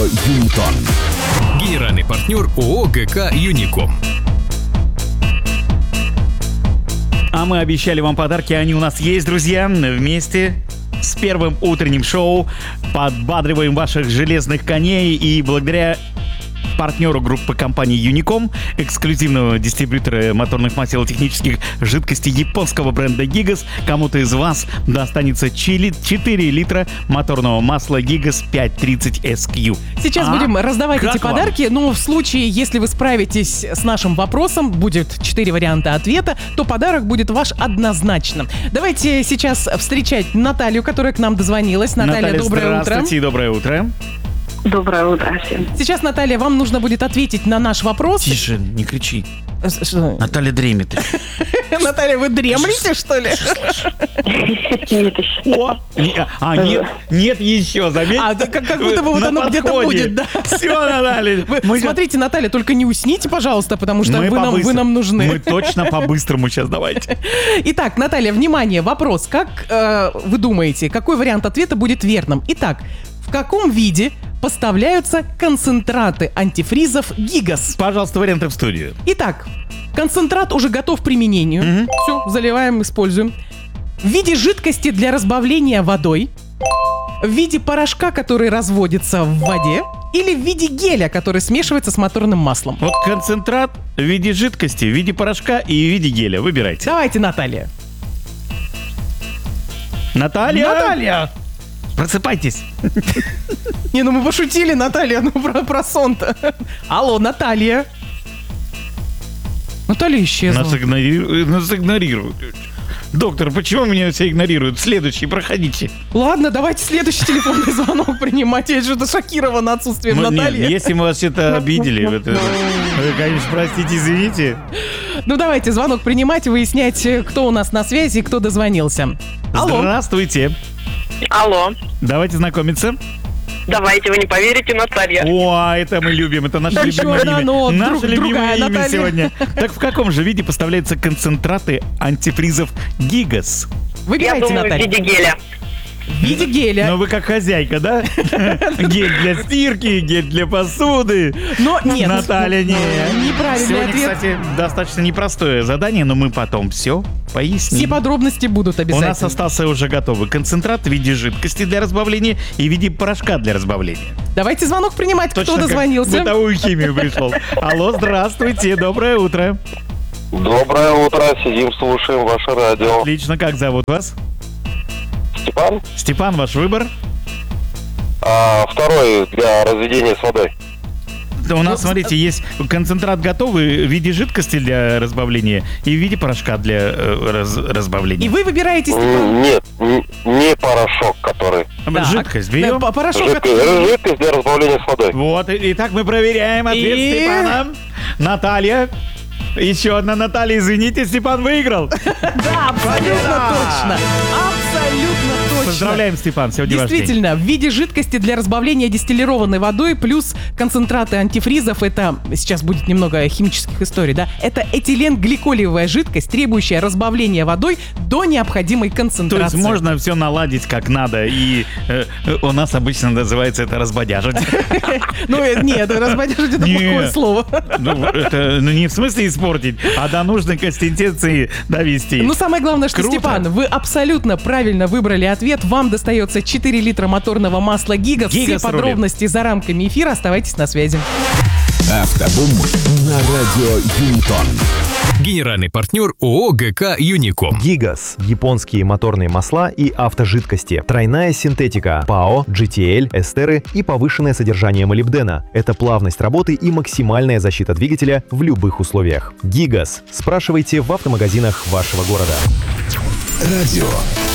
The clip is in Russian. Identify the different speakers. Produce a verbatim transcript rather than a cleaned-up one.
Speaker 1: Юнитон.
Speaker 2: Генеральный партнер ООО ГК «Юником».
Speaker 3: А мы обещали вам подарки, они у нас есть, друзья. Вместе с первым утренним шоу подбадриваем ваших железных коней. И благодаря партнеру группы компании Юником, эксклюзивного дистрибьютора моторных масел и технических жидкостей японского бренда Гигас, кому-то из вас достанется четыре литра моторного масла Гигас пять тридцать эс кью.
Speaker 4: Сейчас а? будем раздавать как эти вам? подарки, но в случае, если вы справитесь с нашим вопросом, будет четыре варианта ответа, то подарок будет ваш однозначно. Давайте сейчас встречать Наталью, которая к нам дозвонилась. Наталья,
Speaker 3: Наталья,
Speaker 4: доброе утро.
Speaker 3: Здравствуйте, доброе утро.
Speaker 5: Доброе утро всем.
Speaker 4: Сейчас, Наталья, вам нужно будет ответить на наш вопрос.
Speaker 3: Тише, не кричи.
Speaker 4: Что?
Speaker 3: Наталья дремит.
Speaker 4: Наталья, вы дремлете, что ли?
Speaker 5: Нет еще.
Speaker 3: А, нет, нет еще, заметьте.
Speaker 4: А, как будто бы вот оно где-то будет, да.
Speaker 3: Все, Наталья.
Speaker 4: Смотрите, Наталья, только не усните, пожалуйста, потому что вы нам нужны.
Speaker 3: Мы точно по-быстрому сейчас, давайте.
Speaker 4: Итак, Наталья, внимание, вопрос. Как вы думаете, какой вариант ответа будет верным? Итак, в каком виде поставляются концентраты антифризов Гигас?
Speaker 3: Пожалуйста, варианты в студию.
Speaker 4: Итак, концентрат уже готов к применению. Mm-hmm. Все, заливаем, используем. В виде жидкости для разбавления водой, в виде порошка, который разводится в воде, или в виде геля, который смешивается с моторным маслом.
Speaker 3: Вот концентрат в виде жидкости, в виде порошка и в виде геля. Выбирайте.
Speaker 4: Давайте, Наталья.
Speaker 3: Наталья!
Speaker 4: Наталья!
Speaker 3: Просыпайтесь.
Speaker 4: Не, ну мы пошутили, Наталья, ну про, про сон-то. Алло, Наталья. Наталья исчезла.
Speaker 3: Нас игнорируют. Нас игнорируют. Доктор, почему меня все игнорируют? Следующий, проходите.
Speaker 4: Ладно, давайте следующий телефонный звонок принимать. Я что-то шокирована отсутствием
Speaker 3: мы,
Speaker 4: Натальи.
Speaker 3: Нет, если мы вас что-то обидели, вы, вы, конечно, простите, извините.
Speaker 4: Ну давайте звонок принимать, выяснять, кто у нас на связи и кто дозвонился. Алло.
Speaker 3: Здравствуйте.
Speaker 5: Алло.
Speaker 3: Давайте знакомиться.
Speaker 5: Давайте, вы не поверите, Наталья.
Speaker 3: О, это мы любим, это наше
Speaker 4: Еще
Speaker 3: любимое
Speaker 4: одна,
Speaker 3: имя.
Speaker 4: но
Speaker 3: Наше
Speaker 4: друг,
Speaker 3: любимое имя
Speaker 4: Наталья.
Speaker 3: сегодня. Так в каком же виде поставляются концентраты антифризов Гигас?
Speaker 4: Выбирайте,
Speaker 5: Я думаю,
Speaker 4: Наталья.
Speaker 5: в виде геля.
Speaker 4: В виде геля.
Speaker 3: Ну вы как хозяйка, да? Гель для стирки, гель для посуды.
Speaker 4: Но нет.
Speaker 3: Наталья, нет.
Speaker 4: Неправильный
Speaker 3: Сегодня,
Speaker 4: ответ.
Speaker 3: кстати, достаточно непростое задание, но мы потом все поясним.
Speaker 4: Все подробности будут
Speaker 3: У
Speaker 4: обязательно.
Speaker 3: нас остался уже готовый концентрат в виде жидкости для разбавления и в виде порошка для разбавления.
Speaker 4: Давайте звонок принимать,
Speaker 3: Точно
Speaker 4: кто дозвонился.
Speaker 3: Как бытовую химию пришел. Алло, здравствуйте, доброе утро.
Speaker 6: Доброе утро, сидим, слушаем ваше радио.
Speaker 3: Отлично, как зовут вас?
Speaker 6: Степан?
Speaker 3: Степан, ваш выбор?
Speaker 6: А, второй для разведения с водой.
Speaker 3: У нас, смотрите, есть концентрат готовый в виде жидкости для разбавления и в виде порошка для э, раз, разбавления.
Speaker 4: И вы выбираете, Степан?
Speaker 6: М, Нет, н- не порошок, который.
Speaker 4: Так.
Speaker 3: Жидкость берем.
Speaker 4: Да, порошок.
Speaker 6: Жидкость, жидкость для разбавления с водой.
Speaker 3: Вот, и- итак, мы проверяем ответ
Speaker 4: И-
Speaker 3: Степана. Наталья. Еще одна Наталья, извините, Степан выиграл.
Speaker 4: Да, абсолютно точно. Абсолютно точно.
Speaker 3: Поздравляем, Степан, сегодня ваш день.
Speaker 4: Действительно, в виде жидкости для разбавления дистиллированной водой плюс концентраты антифризов, это, сейчас будет немного химических историй, да, это этиленгликолевая жидкость, требующая разбавления водой до необходимой
Speaker 3: То
Speaker 4: концентрации.
Speaker 3: есть можно все наладить как надо, и э, у нас обычно называется это разбодяжить.
Speaker 4: Ну, э, нет, разбодяжить это
Speaker 3: Нет.
Speaker 4: плохое слово.
Speaker 3: Ну, это ну, не в смысле испортить, а до нужной консистенции довести.
Speaker 4: Ну, самое главное, что,
Speaker 3: Круто.
Speaker 4: Степан, вы абсолютно правильно выбрали ответ. Вам достается четыре литра моторного масла Гигас.
Speaker 3: Гигас
Speaker 4: Все
Speaker 3: рулит.
Speaker 4: подробности за рамками эфира. Оставайтесь на связи.
Speaker 1: Автобум на радио Юнитон.
Speaker 2: Генеральный партнер ООО ГК «Юником».
Speaker 7: Гигас. Японские моторные масла и автожидкости. Тройная синтетика. ПАО, джи ти эл, эстеры и повышенное содержание молибдена. Это плавность работы и максимальная защита двигателя в любых условиях. Гигас. Спрашивайте в автомагазинах вашего города.
Speaker 1: Радио